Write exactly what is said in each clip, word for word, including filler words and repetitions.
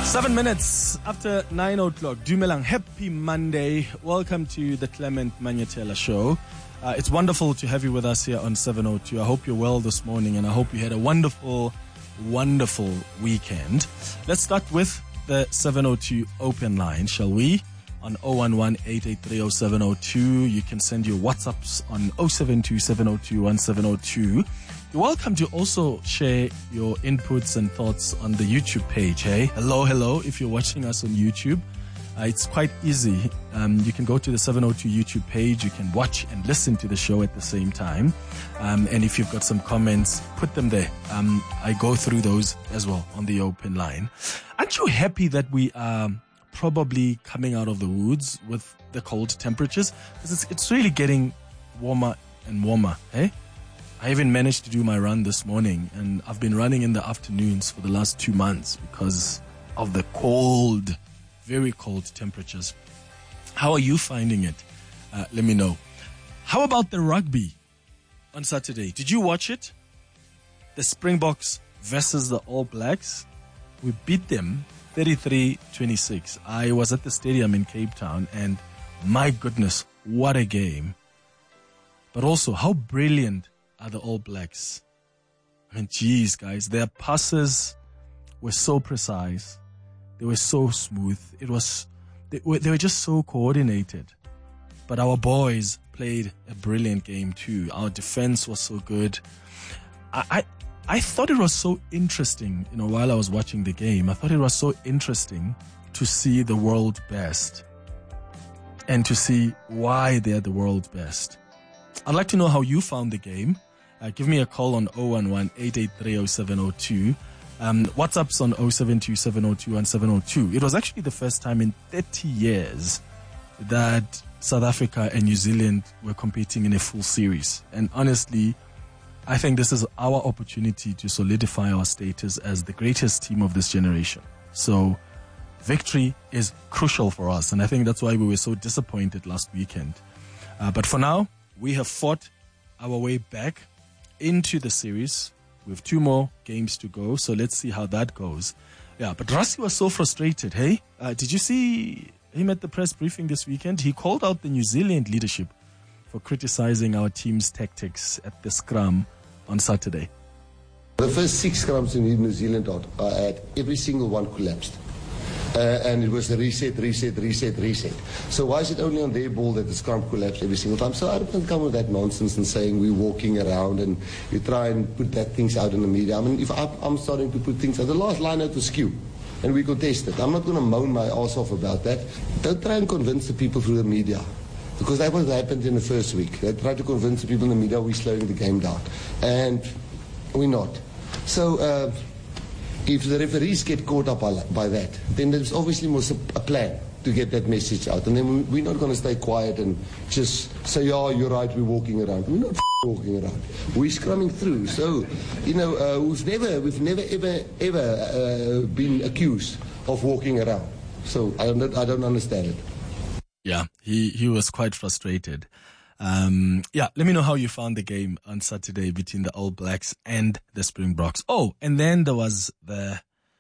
Seven minutes after nine o'clock. Dumelang, happy Monday. Welcome to the Clement Manyetela Show. Uh, it's wonderful to have you with us here on seven oh two. I hope you're well this morning and I hope you had a wonderful, wonderful weekend. Let's start with the seven oh two open line, shall we? On oh one one, eight eight three, oh seven oh two. You can send your WhatsApps on oh seven two, seven oh two, one seven oh two. You're welcome to also share your inputs and thoughts on the YouTube page, hey? Hello, hello, if you're watching us on YouTube. Uh, it's quite easy. Um, you can go to the seven oh two YouTube page. You can watch and listen to the show at the same time. Um, and if you've got some comments, put them there. Um, I go through those as well on the open line. Aren't you happy that we are probably coming out of the woods with the cold temperatures? Because it's, it's really getting warmer and warmer, hey? I even managed to do my run this morning, and I've been running in the afternoons for the last two months because of the cold, very cold temperatures. How are you finding it? Uh, let me know. How about the rugby on Saturday? Did you watch it? The Springboks versus the All Blacks. We beat them thirty-three twenty-six. I was at the stadium in Cape Town, and my goodness, what a game. But also, how brilliant are the All Blacks. I mean, geez, guys, their passes were so precise. They were so smooth. It was, they were, they were just so coordinated. But our boys played a brilliant game too. Our defense was so good. I, I, I thought it was so interesting, you know, while I was watching the game, I thought it was so interesting to see the world best and to see why they're the world best. I'd like to know how you found the game. Uh, give me a call on oh one one, eight eight three, oh seven oh two. Um, WhatsApp's on oh seven two, seven oh two, one seven oh two. It was actually the first time in thirty years that South Africa and New Zealand were competing in a full series. And honestly, I think this is our opportunity to solidify our status as the greatest team of this generation. So victory is crucial for us. And I think that's why we were so disappointed last weekend. Uh, but for now, we have fought our way back into the series. We have two more games to go, so let's see how that goes. Yeah, but Rassie was so frustrated, hey? Uh, did you see him at the press briefing this weekend? He called out the New Zealand leadership for criticizing our team's tactics at the scrum on Saturday. The first six scrums in New Zealand I had, every single one collapsed. Uh, and it was a reset, reset, reset, reset. So why is it only on their ball that the scrum collapsed every single time? So I don't come with that nonsense and saying we're walking around and you try and put that things out in the media. I mean, if I'm, I'm starting to put things out, the last line out was skew. And we contested. I'm not going to moan my ass off about that. Don't try and convince the people through the media. Because that was what happened in the first week. They tried to convince the people in the media we're slowing the game down. And we're not. So... Uh, If the referees get caught up by that, then there's obviously more a plan to get that message out. And then we're not going to stay quiet and just say, yeah, you're right, we're walking around. We're not walking around. We're scrumming through. So, you know, uh, we've never, we've never, ever, ever uh, been accused of walking around. So I don't, I don't understand it. Yeah, he, he was quite frustrated. Um, yeah, let me know how you found the game on Saturday between the All Blacks and the Springboks. Oh, and then there was the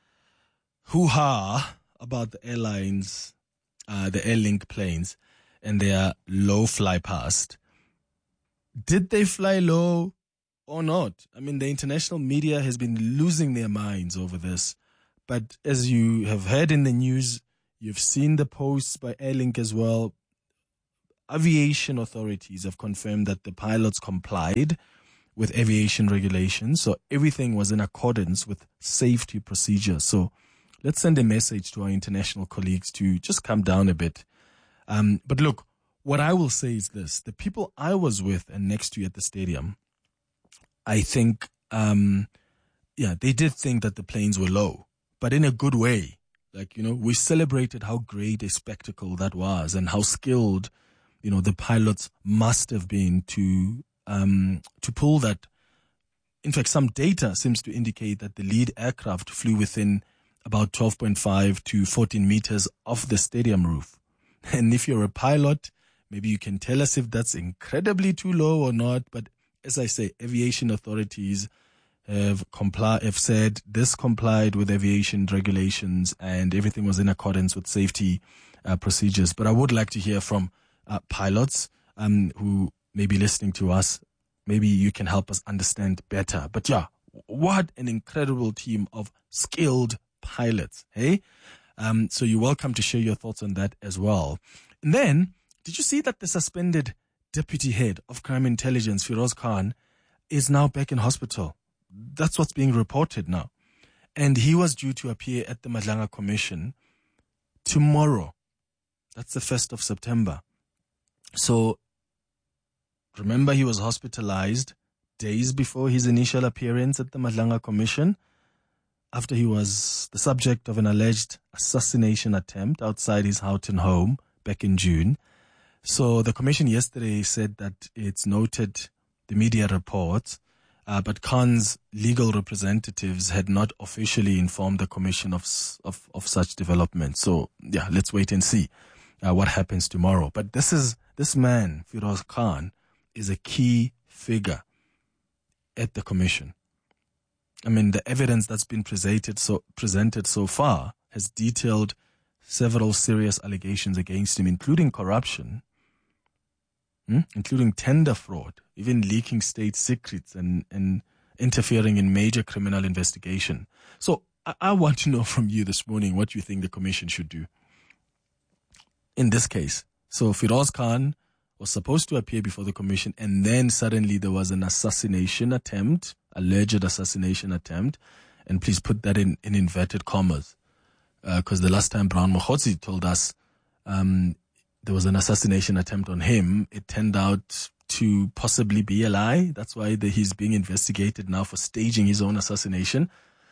hoo-ha about the airlines, uh, the Airlink planes and their low fly past. Did they fly low or not? I mean, the international media has been losing their minds over this. But as you have heard in the news, you've seen the posts by Airlink as well. Aviation authorities have confirmed that the pilots complied with aviation regulations, so everything was in accordance with safety procedures. So let's send a message to our international colleagues to just calm down a bit. Um, but look, what I will say is this. The people I was with and next to you at the stadium, I think, um, yeah, they did think that the planes were low, but in a good way. Like, you know, we celebrated how great a spectacle that was and how skilled you know, the pilots must have been to um, to pull that. In fact, some data seems to indicate that the lead aircraft flew within about twelve point five to fourteen meters off the stadium roof. And if you're a pilot, maybe you can tell us if that's incredibly too low or not. But as I say, aviation authorities have compli- have said this complied with aviation regulations and everything was in accordance with safety uh, procedures. But I would like to hear from uh, pilots um, who may be listening to us. Maybe you can help us understand better. But yeah, what an incredible team of skilled pilots, hey? Um, so you're welcome to share your thoughts on that as well. And then, did you see that the suspended deputy head of crime intelligence, Firoz Khan, is now back in hospital? That's what's being reported now. And he was due to appear at the Madlanga Commission tomorrow. That's the first of September. So, remember he was hospitalized days before his initial appearance at the Madlanga Commission after he was the subject of an alleged assassination attempt outside his Houghton home back in June. So the commission yesterday said that it's noted the media reports, uh, but Khan's legal representatives had not officially informed the commission of of, of such developments. So yeah, let's wait and see uh, what happens tomorrow. But this is this man, Firoz Khan, is a key figure at the commission. I mean, the evidence that's been presented so presented so far has detailed several serious allegations against him, including corruption, hmm? including tender fraud, even leaking state secrets and, and interfering in major criminal investigation. So I, I want to know from you this morning what you think the commission should do in this case. So Firoz Khan was supposed to appear before the commission, and then suddenly there was an assassination attempt, alleged assassination attempt, and please put that in, in inverted commas, because uh, the last time Brown Mokhotsi told us um, there was an assassination attempt on him, it turned out to possibly be a lie. That's why the, he's being investigated now for staging his own assassination.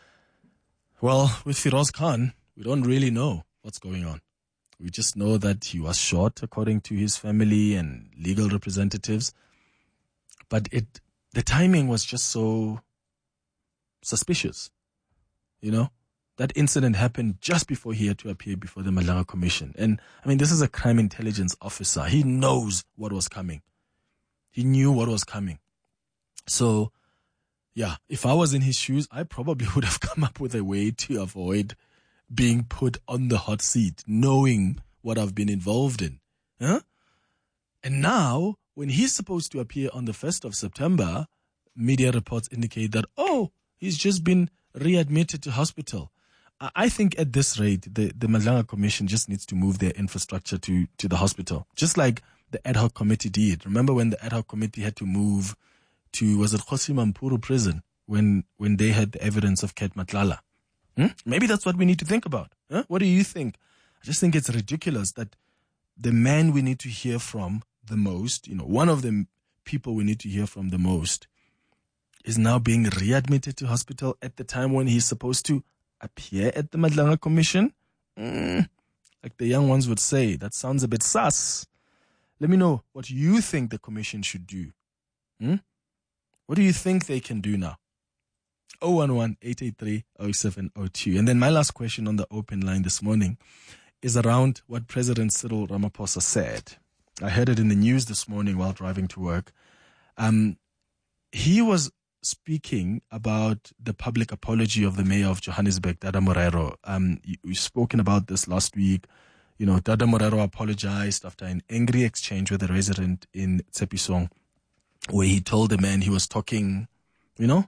Well, with Firoz Khan, we don't really know what's going on. We just know that he was shot, according to his family and legal representatives. But it, the timing was just so suspicious. You know, that incident happened just before he had to appear before the Madlanga Commission. And I mean, this is a crime intelligence officer. He knows what was coming. He knew what was coming. So, yeah, if I was in his shoes, I probably would have come up with a way to avoid being put on the hot seat, knowing what I've been involved in. Huh? And now, when he's supposed to appear on the first of September, media reports indicate that, oh, he's just been readmitted to hospital. I think at this rate, the, the Madlanga Commission just needs to move their infrastructure to, to the hospital, just like the ad hoc committee did. Remember when the ad hoc committee had to move to, was it Kgosi Mampuru prison, when, when they had the evidence of Ket Matlala? Hmm? Maybe that's what we need to think about. Huh? What do you think? I just think it's ridiculous that the man we need to hear from the most, you know, one of the people we need to hear from the most, is now being readmitted to hospital at the time when he's supposed to appear at the Madlanga Commission. Mm, like the young ones would say, that sounds a bit sus. Let me know what you think the commission should do. Hmm? What do you think they can do now? oh one one, eight eight three, oh seven oh two. And then my last question on the open line this morning is around what President Cyril Ramaphosa said. I heard it in the news this morning while driving to work. Um, he was speaking about the public apology of the mayor of Johannesburg, Dada Morero. Um, we've spoken about this last week. You know, Dada Morero apologized after an angry exchange with a resident in Tshepisong, where he told the man he was talking, you know,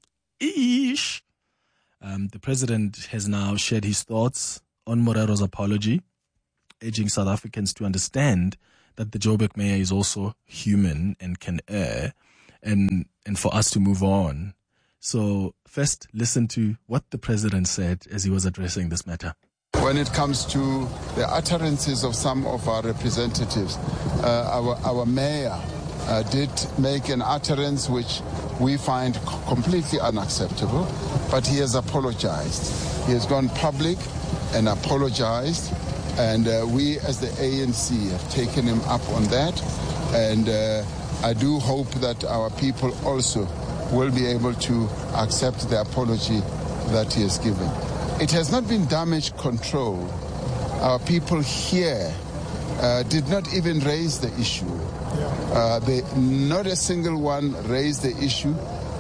Ish. Um, the president has now shared his thoughts on Morero's apology, urging South Africans to understand that the Joburg mayor is also human and can err, and and for us to move on. So first, listen to what the president said as he was addressing this matter. When it comes to the utterances of some of our representatives, uh, our, our mayor uh, did make an utterance which we find c- completely unacceptable, but he has apologized. He has gone public and apologized, and uh, we as the A N C have taken him up on that, and uh, I do hope that our people also will be able to accept the apology that he has given. It has not been damage control. Our people here uh, did not even raise the issue. Uh, they, not a single one raised the issue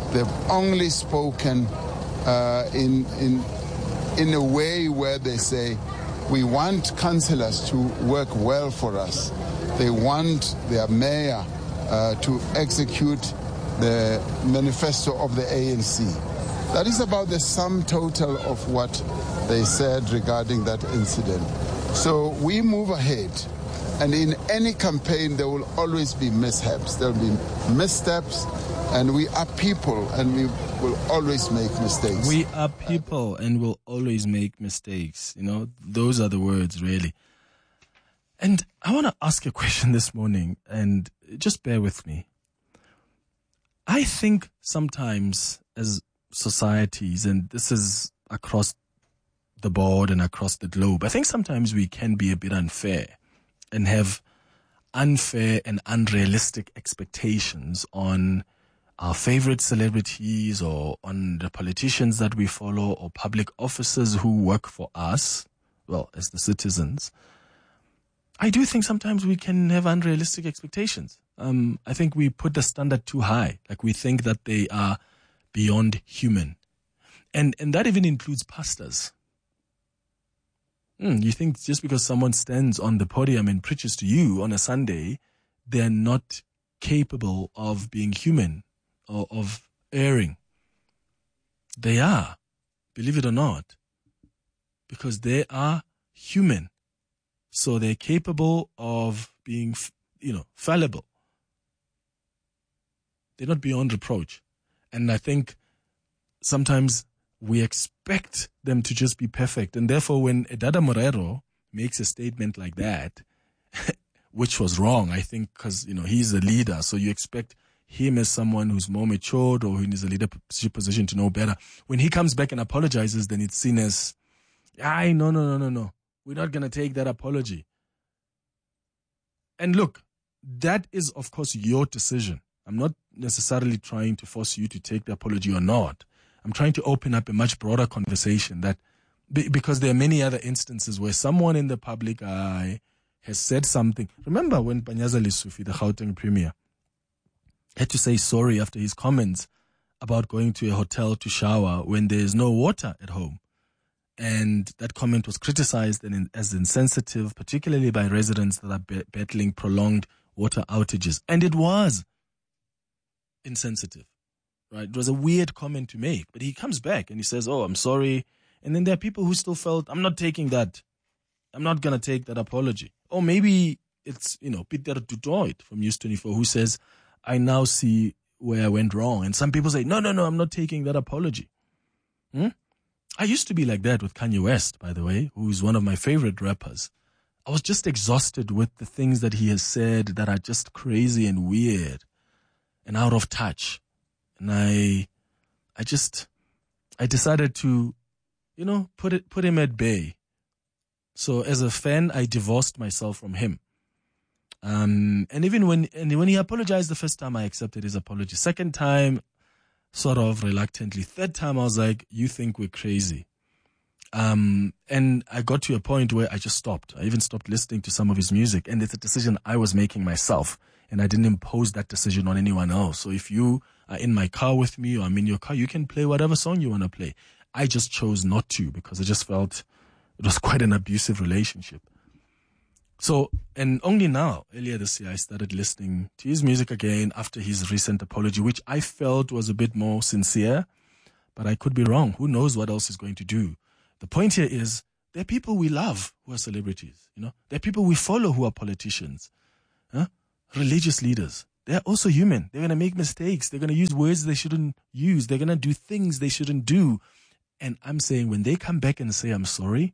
They've only spoken uh, in, in, in a way where they say, we want councillors to work well for us. They want their mayor uh, to execute the manifesto of the A N C. That is about the sum total of what they said regarding that incident. So we move ahead. And in any campaign, there will always be mishaps. There will be missteps. And we are people, and we will always make mistakes. We are people, and will always make mistakes. You know, those are the words, really. And I want to ask a question this morning, and just bear with me. I think sometimes as societies, and this is across the board and across the globe, I think sometimes we can be a bit unfair and have unfair and unrealistic expectations on our favorite celebrities or on the politicians that we follow or public officers who work for us, well, as the citizens. I do think sometimes we can have unrealistic expectations. Um, I think we put the standard too high. Like we think that they are beyond human. And and that even includes pastors. Mm, you think just because someone stands on the podium and preaches to you on a Sunday, they're not capable of being human or of erring. They are, believe it or not, because they are human. So they're capable of being, you know, fallible. They're not beyond reproach. And I think sometimes we expect them to just be perfect. And therefore, when Edada Morero makes a statement like that, which was wrong, I think, because, you know, he's a leader. So you expect him as someone who's more matured or who is a leadership position to know better. When he comes back and apologizes, then it's seen as, ay, no, no, no, no, no. We're not going to take that apology. And look, that is, of course, your decision. I'm not necessarily trying to force you to take the apology or not. I'm trying to open up a much broader conversation that, because there are many other instances where someone in the public eye has said something. Remember when Panyaza Lesufi, the Gauteng Premier, had to say sorry after his comments about going to a hotel to shower when there is no water at home. And that comment was criticized as insensitive, particularly by residents that are battling prolonged water outages. And it was insensitive, right? It was a weird comment to make. But he comes back and he says, oh, I'm sorry. And then there are people who still felt, I'm not taking that. I'm not going to take that apology. Or maybe it's, you know, Peter Dutoit from News twenty-four who says, I now see where I went wrong. And some people say, no, no, no, I'm not taking that apology. Hmm? I used to be like that with Kanye West, by the way, who's one of my favorite rappers. I was just exhausted with the things that he has said that are just crazy and weird and out of touch. And I, I just, I decided to, you know, put it, put him at bay. So as a fan, I divorced myself from him. Um, and even when, and when he apologized the first time, I accepted his apology. Second time, sort of reluctantly. Third time, I was like, you think we're crazy. Um, and I got to a point where I just stopped. I even stopped listening to some of his music. And it's a decision I was making myself. And I didn't impose that decision on anyone else. So if you are in my car with me or I'm in your car, you can play whatever song you want to play. I just chose not to because I just felt it was quite an abusive relationship. So, and only now, earlier this year, I started listening to his music again after his recent apology, which I felt was a bit more sincere, but I could be wrong. Who knows what else he's going to do? The point here is there are people we love who are celebrities, you know. There are people we follow who are politicians, huh? Religious leaders. They're also human. They're going to make mistakes. They're going to use words they shouldn't use. They're going to do things they shouldn't do. And I'm saying when they come back and say, I'm sorry,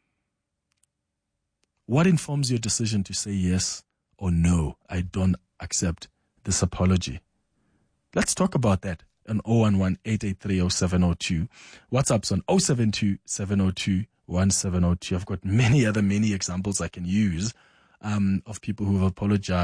what informs your decision to say yes or no? I don't accept this apology. Let's talk about that on zero one one, eight eight three, zero seven zero two. WhatsApp's on zero seven two, seven zero two, one seven zero two. I've got many other many examples I can use um, of people who have apologized.